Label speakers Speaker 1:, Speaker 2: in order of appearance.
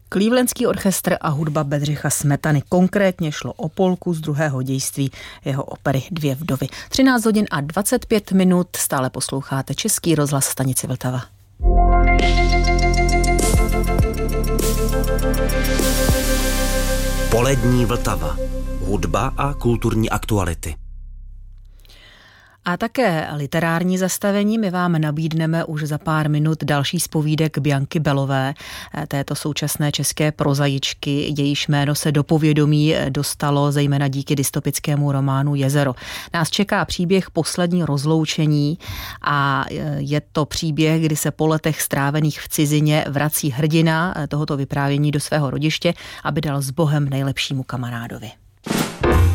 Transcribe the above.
Speaker 1: Clevelandský orchestr a hudba Bedřicha Smetany. Konkrétně šlo o polku z druhého dějství jeho opery Dvě vdovy. 13 hodin a 25 minut, stále posloucháte Český rozhlas, stanici Vltava.
Speaker 2: Polední Vltava. Hudba a kulturní aktuality.
Speaker 1: A také literární zastavení. My vám nabídneme už za pár minut další z povídek Bianky Belové, této současné české prozaičky. Jejíž jméno se do povědomí dostalo zejména díky dystopickému románu Jezero. Nás čeká příběh Poslední rozloučení a je to příběh, kdy se po letech strávených v cizině vrací hrdina tohoto vyprávění do svého rodiště, aby dal s Bohem nejlepšímu kamarádovi.